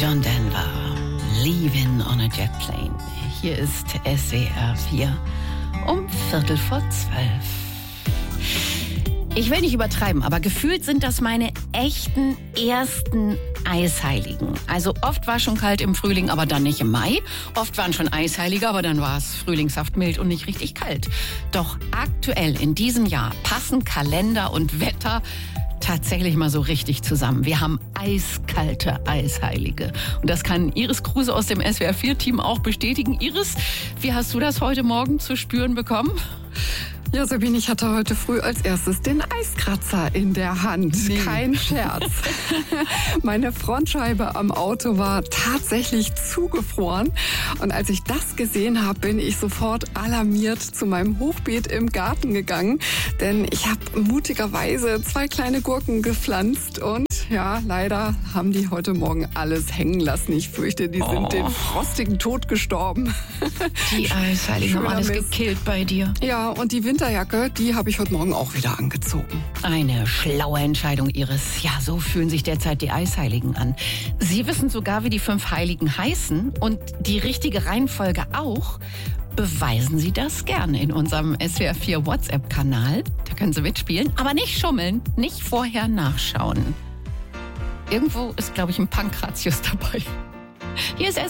John Denver, Leaving on a Jet Plane. Hier ist SWR 4 um 11:45. Ich will nicht übertreiben, aber gefühlt sind das meine echten ersten Eisheiligen. Also oft war schon kalt im Frühling, aber dann nicht im Mai. Oft waren schon Eisheilige, aber dann war es frühlingshaft mild und nicht richtig kalt. Doch aktuell in diesem Jahr passen Kalender und Wetter tatsächlich mal so richtig zusammen. Wir haben eiskalte Eisheilige. Und das kann Iris Kruse aus dem SWR4-Team auch bestätigen. Iris, wie hast du das heute Morgen zu spüren bekommen? Ja, Sabine, ich hatte heute früh als erstes den Eiskratzer in der Hand. Nee. Kein Scherz. Meine Frontscheibe am Auto war tatsächlich zugefroren. Und als ich das gesehen habe, bin ich sofort alarmiert zu meinem Hochbeet im Garten gegangen. Denn ich habe mutigerweise 2 kleine Gurken gepflanzt. Und ja, leider haben die heute Morgen alles hängen lassen. Ich fürchte, die sind den frostigen Tod gestorben. Die Eisheiligen haben alles gekillt bei dir. Ja, und die Winterjacke, die habe ich heute Morgen auch wieder angezogen. Eine schlaue Entscheidung, Iris. Ja, so fühlen sich derzeit die Eisheiligen an. Sie wissen sogar, wie die 5 Heiligen heißen und die richtige Reihenfolge auch. Beweisen Sie das gerne in unserem SWR4 WhatsApp-Kanal. Da können Sie mitspielen, aber nicht schummeln, nicht vorher nachschauen. Irgendwo ist, glaube ich, ein Pankratius dabei. Hier ist